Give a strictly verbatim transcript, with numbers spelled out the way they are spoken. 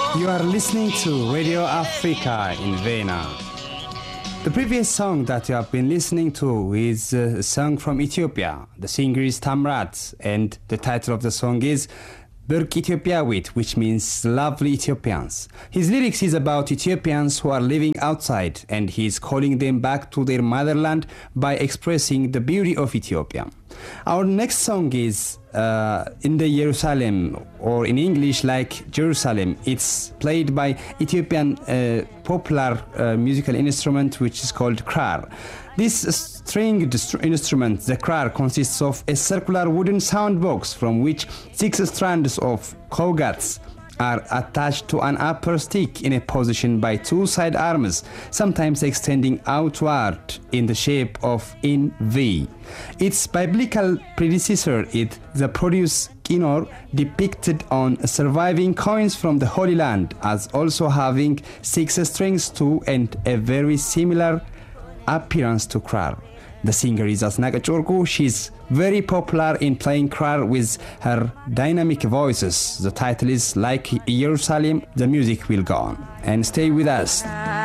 You are listening to Radio Africa in Vienna. The previous song that you have been listening to is a song from Ethiopia. The singer is Tamrat, and the title of the song is Birk Ethiopiawit, which means lovely Ethiopians. His lyrics is about Ethiopians who are living outside, and he is calling them back to their motherland by expressing the beauty of Ethiopia. Our next song is uh, In the Jerusalem, or in English like Jerusalem. It's played by Ethiopian uh, popular uh, musical instrument which is called krar. This stringed instrument, the krar, consists of a circular wooden sound box from which six strands of cogots are attached to an upper stick in a position by two side arms, sometimes extending outward in the shape of in V. Its biblical predecessor is the Produce Kinor, depicted on surviving coins from the Holy Land, as also having six strings too and a very similar appearance to krar. The singer is Asnaqach Worqu. She's very popular in playing krar with her dynamic voices. The title is Like Jerusalem. The music will go on. And stay with us.